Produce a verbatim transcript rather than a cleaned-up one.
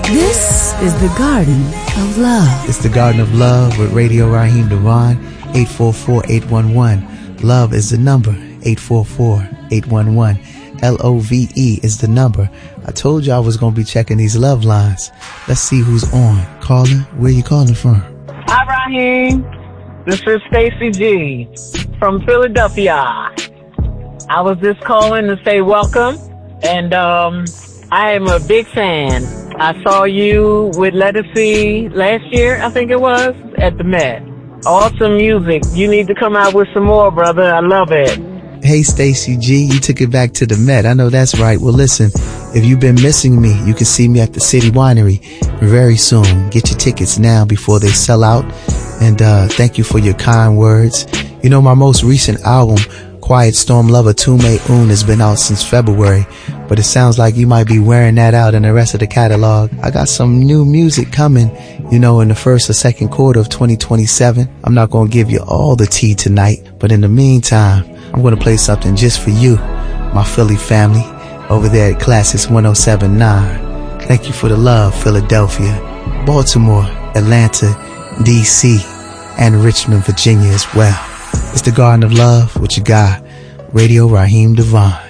This is the Garden of Love. It's the Garden of Love with Radio Raheem Devon. Eight four four, eight one one. Love is the number. Eight four four, eight one one. L O V E is the number. I told you I was going to be checking these love lines. Let's see who's on. Caller, where you calling from? Hi, Raheem. This is Stacy G from Philadelphia. I was just calling to say welcome, and um, I am a big fan. I saw you with Lettucey last year, I think it was, at the Met. Awesome music. You need to come out with some more, brother. I love it. Hey, Stacy G, you took it back to the Met. I know that's right. Well, listen, if you've been missing me, you can see me at the City Winery very soon. Get your tickets now before they sell out. And uh thank you for your kind words. You know, my most recent album, Quiet Storm Lover Tume Un, has been out since February, but it sounds like you might be wearing that out in the rest of the catalog. I got some new music coming, you know, in the first or second quarter of twenty twenty-seven. I'm not going to give you all the tea tonight, but in the meantime, I'm going to play something just for you, my Philly family, over there at Classics one oh seven point nine. Thank you for the love, Philadelphia, Baltimore, Atlanta, D C, and Richmond, Virginia as well. It's the Garden of Love with your guy, Radio Raheem Devon.